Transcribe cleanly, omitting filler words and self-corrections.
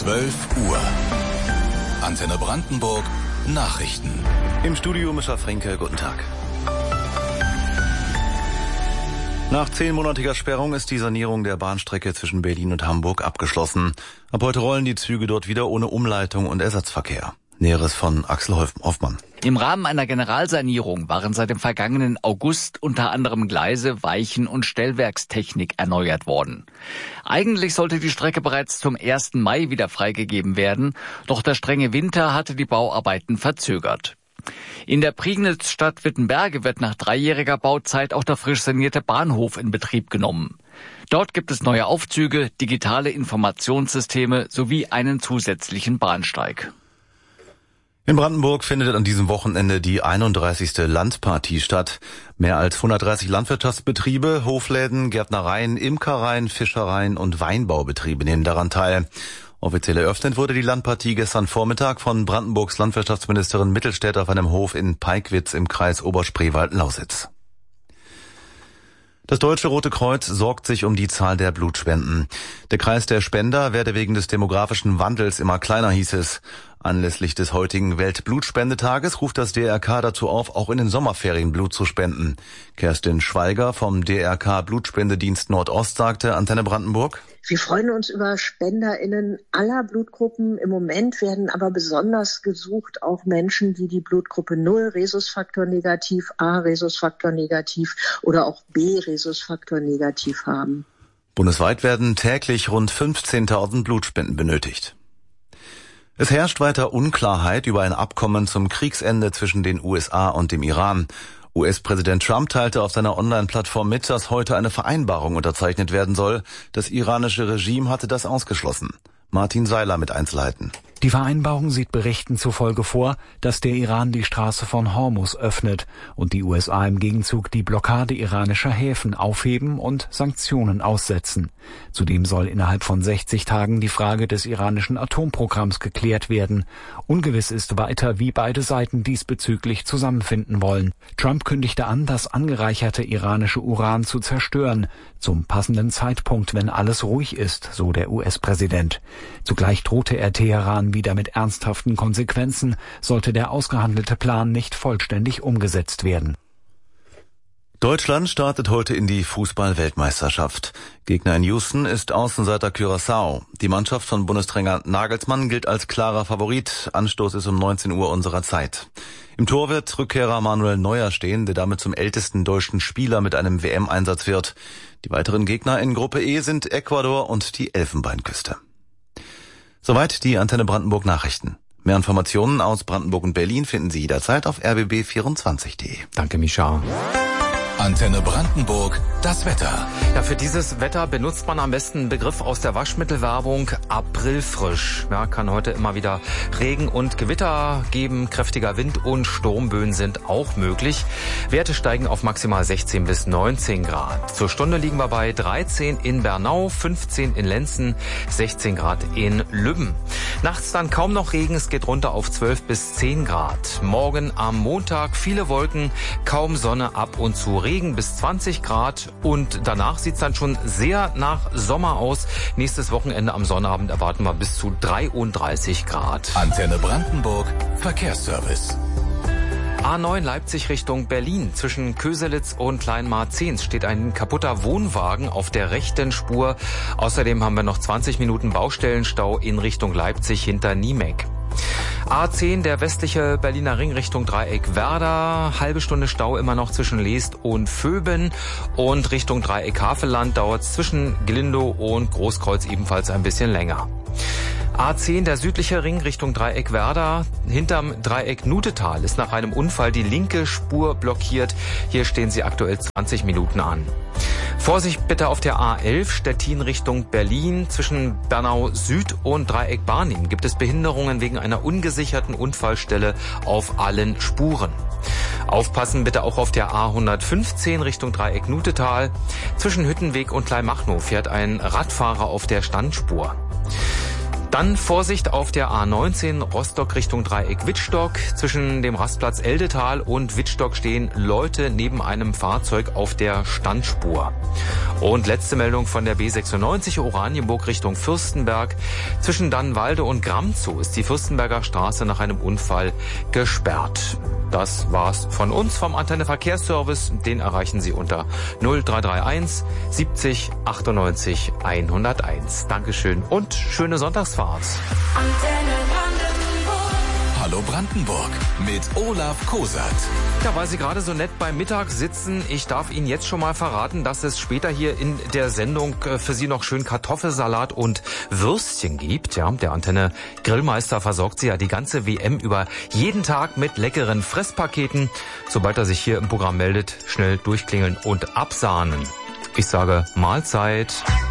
12 Uhr. Antenne Brandenburg Nachrichten. Im Studio Mischa Frenke, guten Tag. Nach 10-monatiger Sperrung ist die Sanierung der Bahnstrecke zwischen Berlin und Hamburg abgeschlossen. Ab heute rollen die Züge dort wieder ohne Umleitung und Ersatzverkehr. Näheres von Axel Hoffmann. Im Rahmen einer Generalsanierung waren seit dem vergangenen August unter anderem Gleise, Weichen und Stellwerkstechnik erneuert worden. Eigentlich sollte die Strecke bereits zum 1. Mai wieder freigegeben werden, doch der strenge Winter hatte die Bauarbeiten verzögert. In der Prignitz-Stadt Wittenberge wird nach 3-jähriger Bauzeit auch der frisch sanierte Bahnhof in Betrieb genommen. Dort gibt es neue Aufzüge, digitale Informationssysteme sowie einen zusätzlichen Bahnsteig. In Brandenburg findet an diesem Wochenende die 31. Landpartie statt. Mehr als 130 Landwirtschaftsbetriebe, Hofläden, Gärtnereien, Imkereien, Fischereien und Weinbaubetriebe nehmen daran teil. Offiziell eröffnet wurde die Landpartie gestern Vormittag von Brandenburgs Landwirtschaftsministerin Mittelstädt auf einem Hof in Peikwitz im Kreis Oberspreewald-Lausitz. Das Deutsche Rote Kreuz sorgt sich um die Zahl der Blutspenden. Der Kreis der Spender werde wegen des demografischen Wandels immer kleiner, hieß es. Anlässlich des heutigen Weltblutspendetages ruft das DRK dazu auf, auch in den Sommerferien Blut zu spenden. Kerstin Schweiger vom DRK Blutspendedienst Nordost sagte Antenne Brandenburg: Wir freuen uns über SpenderInnen aller Blutgruppen. Im Moment werden aber besonders gesucht auch Menschen, die die Blutgruppe 0 Rhesusfaktor negativ, A Rhesusfaktor negativ oder auch B Rhesusfaktor negativ haben. Bundesweit werden täglich rund 15.000 Blutspenden benötigt. Es herrscht weiter Unklarheit über ein Abkommen zum Kriegsende zwischen den USA und dem Iran. US-Präsident Trump teilte auf seiner Online-Plattform mit, dass heute eine Vereinbarung unterzeichnet werden soll. Das iranische Regime hatte das ausgeschlossen. Martin Seiler mit Einzelheiten. Die Vereinbarung sieht Berichten zufolge vor, dass der Iran die Straße von Hormuz öffnet und die USA im Gegenzug die Blockade iranischer Häfen aufheben und Sanktionen aussetzen. Zudem soll innerhalb von 60 Tagen die Frage des iranischen Atomprogramms geklärt werden. Ungewiss ist weiter, wie beide Seiten diesbezüglich zusammenfinden wollen. Trump kündigte an, das angereicherte iranische Uran zu zerstören, zum passenden Zeitpunkt, wenn alles ruhig ist, so der US-Präsident. Zugleich drohte er Teheran wieder mit ernsthaften Konsequenzen, sollte der ausgehandelte Plan nicht vollständig umgesetzt werden. Deutschland startet heute in die Fußball-Weltmeisterschaft. Gegner in Houston ist Außenseiter Curaçao. Die Mannschaft von Bundestrainer Nagelsmann gilt als klarer Favorit. Anstoß ist um 19 Uhr unserer Zeit. Im Tor wird Rückkehrer Manuel Neuer stehen, der damit zum ältesten deutschen Spieler mit einem WM-Einsatz wird. Die weiteren Gegner in Gruppe E sind Ecuador und die Elfenbeinküste. Soweit die Antenne Brandenburg Nachrichten. Mehr Informationen aus Brandenburg und Berlin finden Sie jederzeit auf rbb24.de. Danke, Mischa. Antenne Brandenburg, das Wetter. Ja, für dieses Wetter benutzt man am besten einen Begriff aus der Waschmittelwerbung: Aprilfrisch. Ja, kann heute immer wieder Regen und Gewitter geben. Kräftiger Wind und Sturmböen sind auch möglich. Werte steigen auf maximal 16 bis 19 Grad. Zur Stunde liegen wir bei 13 in Bernau, 15 in Lenzen, 16 Grad in Lübben. Nachts dann kaum noch Regen, es geht runter auf 12 bis 10 Grad. Morgen am Montag viele Wolken, kaum Sonne, ab und zu Regen bis 20 Grad und danach sieht's dann schon sehr nach Sommer aus. Nächstes Wochenende am Sonnabend erwarten wir bis zu 33 Grad. Antenne Brandenburg, Verkehrsservice. A9 Leipzig Richtung Berlin. Zwischen Köselitz und Kleinmarzens steht ein kaputter Wohnwagen auf der rechten Spur. Außerdem haben wir noch 20 Minuten Baustellenstau in Richtung Leipzig hinter Niemek. A10, der westliche Berliner Ring Richtung Dreieck Werder. Halbe Stunde Stau immer noch zwischen Leest und Vöben. Und Richtung Dreieck Havelland dauert es zwischen Glindow und Großkreuz ebenfalls ein bisschen länger. A10, der südliche Ring Richtung Dreieck Werder. Hinterm Dreieck Nutetal ist nach einem Unfall die linke Spur blockiert. Hier stehen sie aktuell 20 Minuten an. Vorsicht bitte auf der A11 Stettin Richtung Berlin. Zwischen Bernau Süd und Dreieck Barnim gibt es Behinderungen wegen einer ungesicherten Unfallstelle auf allen Spuren. Aufpassen bitte auch auf der A115 Richtung Dreieck Nutetal. Zwischen Hüttenweg und Kleinmachnow fährt ein Radfahrer auf der Standspur. Dann Vorsicht auf der A19 Rostock Richtung Dreieck Wittstock. Zwischen dem Rastplatz Eldetal und Wittstock stehen Leute neben einem Fahrzeug auf der Standspur. Und letzte Meldung von der B96 Oranienburg Richtung Fürstenberg. Zwischen Dannenwalde und Gramzow ist die Fürstenberger Straße nach einem Unfall gesperrt. Das war's von uns vom Antenne Verkehrsservice. Den erreichen Sie unter 0331 70 98 101. Dankeschön und schöne Sonntagsfahrt. Hallo Brandenburg mit Olaf Kosat. Ja, weil Sie gerade so nett beim Mittag sitzen, ich darf Ihnen jetzt schon mal verraten, dass es später hier in der Sendung für Sie noch schön Kartoffelsalat und Würstchen gibt. Ja, der Antenne Grillmeister versorgt Sie ja die ganze WM über jeden Tag mit leckeren Fresspaketen. Sobald er sich hier im Programm meldet, schnell durchklingeln und absahnen. Ich sage Mahlzeit.